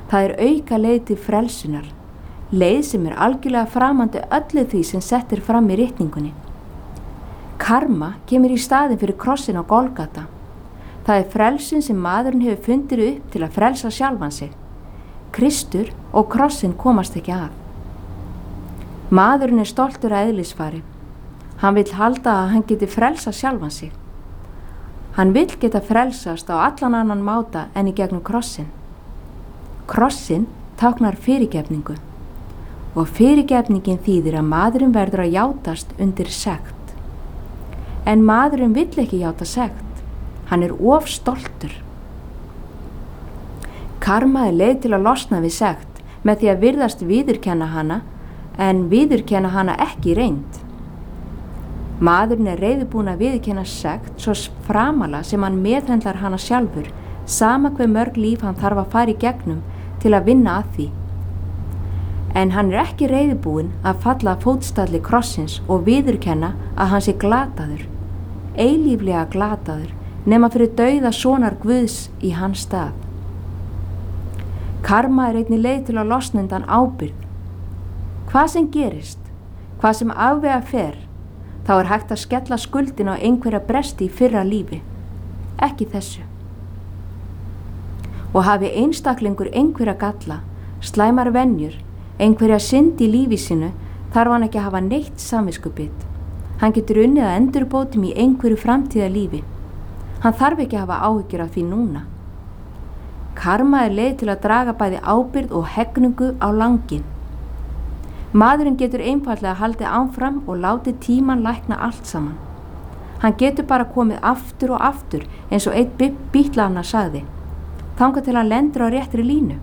Það auka leið til frelsunar, leið sem algjörlega framandi öllu því sem settir fram í ritningunni. Karma kemur í staðinn fyrir krossin á Golgata. Það frelsun sem maðurinn hefur fundið upp til að frelsa sjálfan sig. Kristur og krossin komast ekki að. Maðurinn stoltur að eðlisfari. Hann vill halda að hann geti frelsa sjálfan sig. Hann vill geta frelsast á allan annan máta en í gegnum krossin. Krossin táknar fyrirgefningu og fyrirgefningin þýðir að maðurinn verður að játast undir sekt. En maðurinn vill ekki játa sekt. Hann of stoltur. Karma leið til að losna við sekt með því að virðast viðurkenna hana en viðurkenna hana ekki í reynd. Maðurinn reiðubúinn að viðurkenna sekt svo framalega sem hann meðhöndlar hana sjálfur, sama hve mörg líf hann þarf að fara í gegnum til að vinna að því. En hann ekki reiðubúinn að falla að fótstalli krossins og viðurkenna að hann sé glataður, eilíflega glataður, nema fyrir dauða sonar Guðs í hans stað. Karma einnig leið til að losna undan ábyrgð. Hvað sem gerist, hvað sem afvega fer, þá hægt að skella skuldin á einhverja bresti í fyrra lífi, ekki þessu. Og hafi einstaklingur einhverja galla, slæmar venjur, einhverja synd í lífi sínu, þarf hann ekki að hafa neitt samviskubit. Hann getur unnið að endurbótum í einhverju framtíða lífi. Hann þarf ekki að hafa áhyggjur af því núna. Karma leið til að draga bæði ábyrgð og hegningu á langinn. Maðurinn getur einfaldlega haldið áfram og látið tímann lækna allt saman. Hann getur bara komið aftur og aftur eins og einn bítlanna sagði, þangað til hann lendur á réttri línu.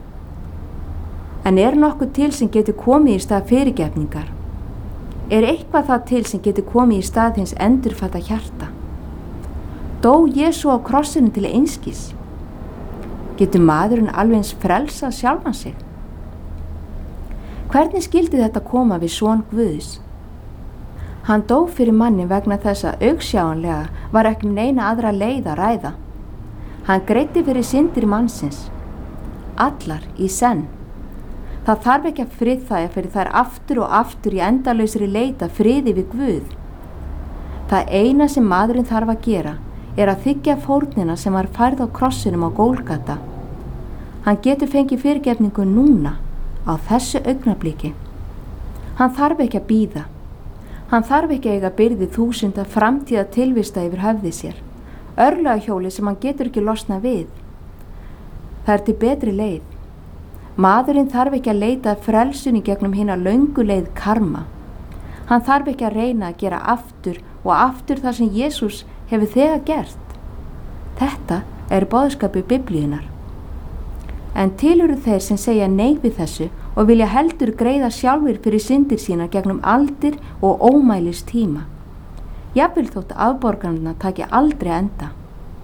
En nokkuð til sem getur komið í stað fyrirgefningar? Eitthvað það til sem getur komið í stað hins endurfædda hjarta? Dó Jesú á krossinu til einskis? Getur maðurinn alveg eins frelsað sjálfan sig? Hvernig skildi þetta koma við son Guðs? Hann dó fyrir manni vegna þess að augsjáanlega var ekki neina aðra leið að ræða. Hann greiddi fyrir syndir mannsins, allar í senn. Það þarf ekki að friðþægja fyrir þær aftur og aftur í endalausri leita friði við Guð. Það eina sem maðurinn þarf að gera að þiggja fórnina sem var færð á krossinum á Golgata. Hann getur fengið fyrirgefningu núna, á þessu augnabliki. Hann þarf ekki að bíða. Hann þarf ekki að eiga byrði þúsunda framtíða tilvista yfir höfði sér. Örlagahjóli sem hann getur ekki losnað við. Það til betri leið. Maðurinn þarf ekki að leita frelsun í gegnum hina löngu leið karma. Hann þarf ekki að reyna að gera aftur og aftur það sem Jesús hefur þegar gert. Þetta boðskapur Biblíunnar. En til eru þeir sem segja nei við þessu og vilja heldur greiða sjálfir fyrir syndir sínar gegnum aldir og ómælis tíma. Jafnvel þótt afborganirnar taki aldrei enda.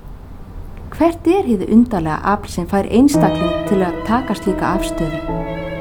Hvert hið undarlega afl sem fær einstakling til að taka slíka afstöðu?